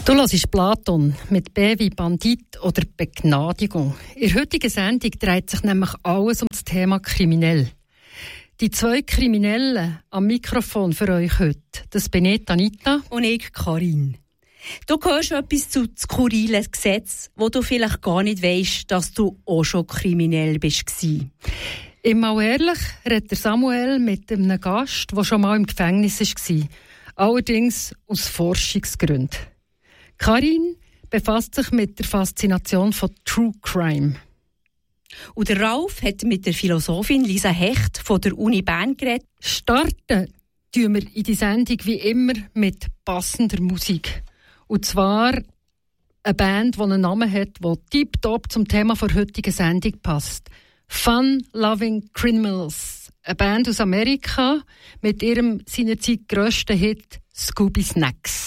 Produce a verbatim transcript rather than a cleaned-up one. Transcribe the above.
Du hörst Platon mit B wie Bandit oder Begnadigung. In der heutigen Sendung dreht sich nämlich alles um das Thema kriminell. Die zwei Kriminellen am Mikrofon für euch heute, das bin ich, Anita. Und ich, Karin. Du hörst etwas zu skurrilen Gesetzen, wo du vielleicht gar nicht weisst, dass du auch schon kriminell bist. Im Mal ehrlich redet Samuel mit einem Gast, der schon mal im Gefängnis war. Allerdings aus Forschungsgründen. Karin befasst sich mit der Faszination von True Crime. Und der Ralf hat mit der Philosophin Lisa Hecht von der Uni Bern geredet. Starten tun wir in die Sendung wie immer mit passender Musik. Und zwar eine Band, die einen Namen hat, der tiptop zum Thema der heutigen Sendung passt. Fun Loving Criminals. Eine Band aus Amerika mit ihrem seinerzeit grössten Hit Scooby Snacks.